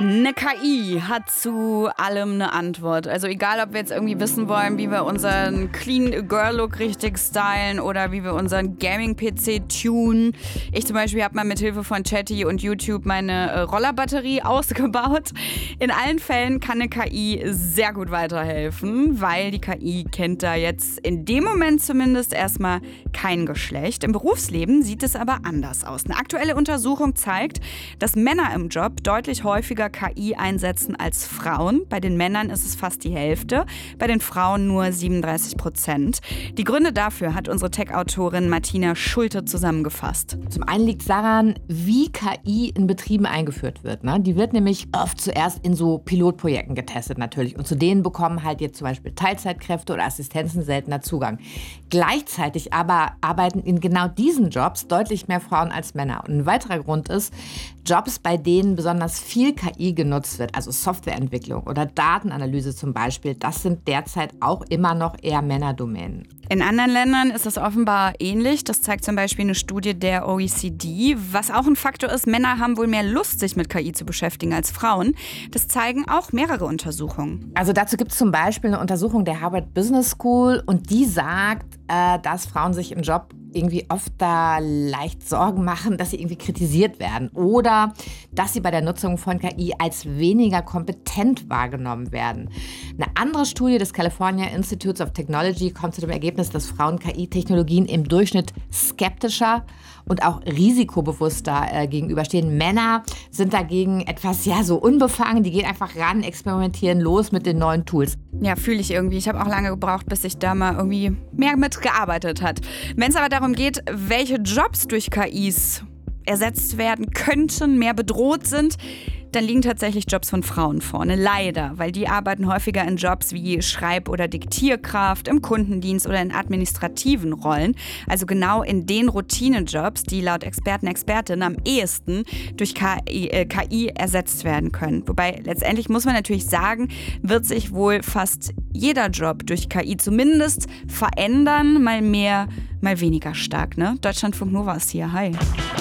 Eine KI hat zu allem eine Antwort. Also egal, ob wir jetzt irgendwie wissen wollen, wie wir unseren Clean Girl Look richtig stylen oder wie wir unseren Gaming-PC tunen. Ich zum Beispiel habe mal mit Hilfe von Chatty und YouTube meine Rollerbatterie ausgebaut. In allen Fällen kann eine KI sehr gut weiterhelfen, weil die KI kennt da jetzt in dem Moment zumindest erstmal kein Geschlecht. Im Berufsleben sieht es aber anders aus. Eine aktuelle Untersuchung zeigt, dass Männer im Job deutlich häufiger KI einsetzen als Frauen. Bei den Männern ist es fast die Hälfte, bei den Frauen nur 37%. Die Gründe dafür hat unsere Tech-Autorin Martina Schulte zusammengefasst. Zum einen liegt es daran, wie KI in Betrieben eingeführt wird. Ne? Die wird nämlich oft zuerst in so Pilotprojekten getestet natürlich. Und zu denen bekommen halt jetzt zum Beispiel Teilzeitkräfte oder Assistenzen seltener Zugang. Gleichzeitig aber arbeiten in genau diesen Jobs deutlich mehr Frauen als Männer. Und ein weiterer Grund ist, Jobs, bei denen besonders viel KI genutzt wird, also Softwareentwicklung oder Datenanalyse zum Beispiel, das sind derzeit auch immer noch eher Männerdomänen. In anderen Ländern ist es offenbar ähnlich. Das zeigt zum Beispiel eine Studie der OECD. Was auch ein Faktor ist, Männer haben wohl mehr Lust, sich mit KI zu beschäftigen als Frauen. Das zeigen auch mehrere Untersuchungen. Also dazu gibt es zum Beispiel eine Untersuchung der Harvard Business School und die sagt, dass Frauen sich im Job irgendwie oft da leicht Sorgen machen, dass sie irgendwie kritisiert werden oder dass sie bei der Nutzung von KI als weniger kompetent wahrgenommen werden. Eine andere Studie des California Institute of Technology kommt zu dem Ergebnis, dass Frauen KI-Technologien im Durchschnitt skeptischer und auch risikobewusster gegenüberstehen. Männer sind dagegen etwas so unbefangen, die gehen einfach ran, experimentieren los mit den neuen Tools. Ja, fühle ich irgendwie. Ich habe auch lange gebraucht, bis ich da mal irgendwie mehr mitgearbeitet hat. Wenn es aber darum geht, welche Jobs durch KIs ersetzt werden könnten, mehr bedroht sind, dann liegen tatsächlich Jobs von Frauen vorne. Leider, weil die arbeiten häufiger in Jobs wie Schreib- oder Diktierkraft, im Kundendienst oder in administrativen Rollen. Also genau in den Routinejobs, die laut Experten, Expertinnen am ehesten durch KI ersetzt werden können. Wobei letztendlich muss man natürlich sagen, wird sich wohl fast jeder Job durch KI zumindest verändern, mal mehr, mal weniger stark. Ne? Deutschlandfunk Nova ist hier. Hi.